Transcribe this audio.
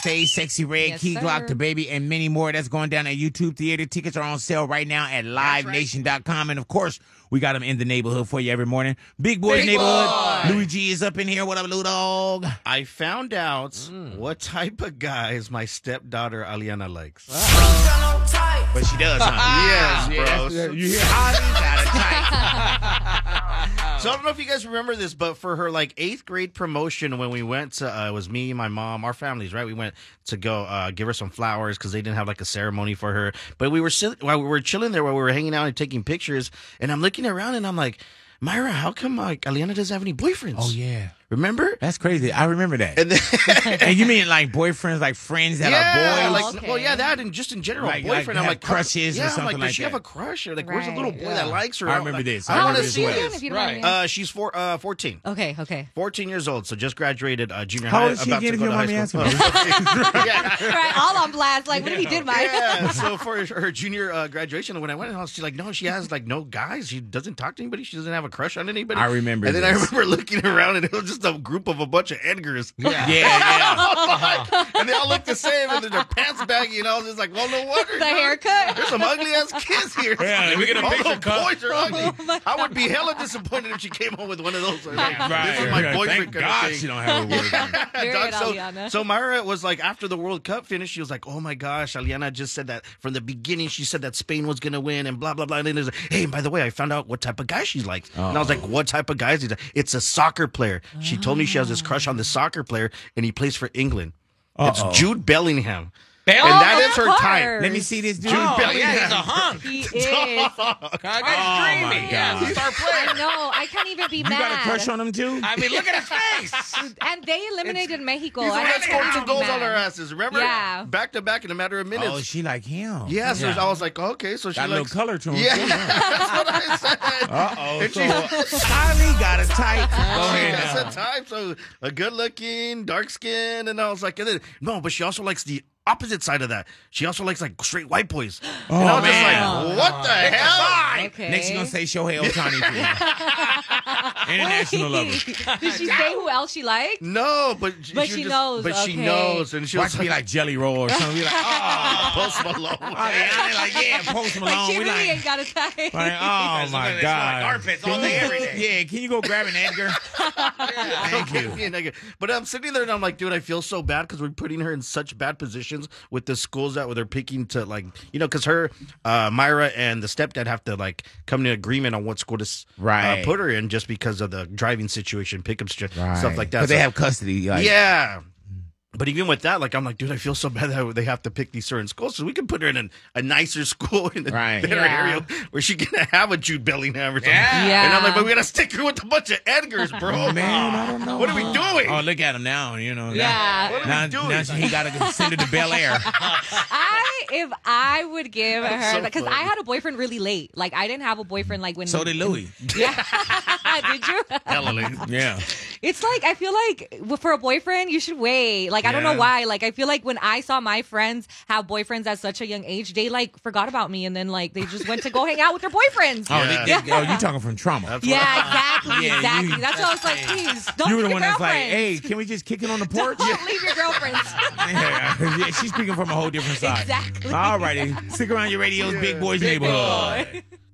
Face, Sexy Red, Yes, Key sir. Glock, The Baby, and many more. That's going down at YouTube Theater. Tickets are on sale right now at livenation.com. And, of course, we got them in the neighborhood for you every morning. Big Boy's Neighborhood. Louis G is up in here. What up, Lou Dog? I found out what type of guys my stepdaughter Aliana likes. But she does, huh? Yes, bro. You hear Holly got a type. So I don't know if you guys remember this, but for her like 8th grade promotion, when we went to, it was me, my mom, our families, right? We went to go give her some flowers because they didn't have like a ceremony for her. But we were while we were chilling there, while we were hanging out and taking pictures, and I'm looking around and I'm like, Myra, how come like Aliana doesn't have any boyfriends? Oh, yeah. Remember? That's crazy. I remember that. And then, And you mean like boyfriends, like friends that yeah, are boys? like, okay. well, yeah, that and just in general, Like boyfriend. I'm have like crushes or yeah, something I'm like, like does she that. have a crush? Or like, where's the Right, little boy that likes her? I remember this. I I How want remember to old is this she see well. again, if you don't mind me asking? She's 14. Okay. 14 years old, so just graduated junior How high. old is she about again, to if go you to don't high mind me school. yeah. Right, all on blast. Like, what if he did mine? Yeah, so for her junior graduation, when I went in, she's like, no, she has like no guys. She doesn't talk to anybody. She doesn't have a crush on anybody. I remember And then I this. remember looking around, and it was just a group of a bunch of Edgars. Yeah. And they all looked the same, and their pants baggy, and I was just like, well, no wonder. The haircut. There's some ugly ass kids here. Yeah, let me get a All picture, those cut. boys are ugly. Oh, my I would be hella disappointed if she came home with one of those. Like, Right. This is my Yeah, boyfriend Thank kind God of thing. she don't have a boyfriend. Very Dog, good, so, Aliana. so Myra was like, after the World Cup finished, she was like, oh my gosh, Aliana just said that from the beginning. She said that Spain was going to win and blah, blah, blah. And then there's like, hey, by the way, I found out what type of guy she likes. And I was like, what type of guy is he? It's a soccer player. She told me she has this crush on the soccer player, and he plays for England. It's Jude Bellingham. And that is her type. Let me see this dude. Jude Oh, Bellingham. yeah, he's a hunk. He is. That guy's dreamy. my Yeah, he's a star I player. know. I can't even be You mad. got a crush on him too? I mean, look at his face. And they eliminated Mexico. He's the I one that can't scored 2 even be goals on mad. our asses. Remember? Yeah. Back to back in a matter of minutes. Oh, she like him. Yeah, so I was like, okay, so she Got a little likes... color to him. Yeah, too, huh? that's what I said. Uh-oh. And So, Holly got a type. Go ahead That's now. a type. So a good looking, dark skin, and I was like, and then, no, but she also likes the opposite side of that. She also likes like straight white boys. Oh, and I was man. just like, what the hell? Okay. Next, you gonna say Shohei Ohtani for you. International lover. Did she say who else she liked? No, but But she knows, But she okay. knows, and she Watch was me like Jelly Roll or something. Be like, oh, Post Malone. Ariana, like, yeah, Post Malone. Like, she we really like, ain't got a type. like, oh Look my at this, God. like armpits all Can day, you- every day. Yeah, can you go grab an Edgar? Thank you. But I'm sitting there and I'm like, dude, I feel so bad because we're putting her in such bad positions with the schools that they're picking to, like, you know, because her, Myra and the stepdad have to like come to agreement on what school to Right. put her in just because of the driving situation, pickup stuff like that. But they So- have custody. Like, yeah. But even with that, like, I'm like, dude, I feel so bad that they have to pick these certain schools. So we can put her in a nicer school in a Right. better Yeah. area where she can have a Jude Bellingham or something. Yeah. And I'm like, but we got to stick her with a bunch of Edgars, bro. Oh, man, I don't know. What are we doing? Oh, look at him now. You know. Yeah. What are Now, we doing? now he got to send her to Bel Air. If I would give That's her, so because funny. I had a boyfriend really late. Like, I didn't have a boyfriend like when. So did Louis. Yeah. Did you? Hella late. Yeah. It's like, I feel like for a boyfriend, you should wait. Like, I don't know Yeah. why. Like, I feel like when I saw my friends have boyfriends at such a young age, they like forgot about me and then like they just went to go hang out with their boyfriends. Oh, Yeah. oh, you talking from trauma. Yeah, exactly, Yeah, exactly. you- That's why I was like, please, don't You were leave the your one that's like, girlfriends. hey, can we just kick it on the porch? Don't leave your girlfriends. Yeah, she's speaking from a whole different side. Exactly. All righty. Stick around your radio's Big Boys Neighborhood.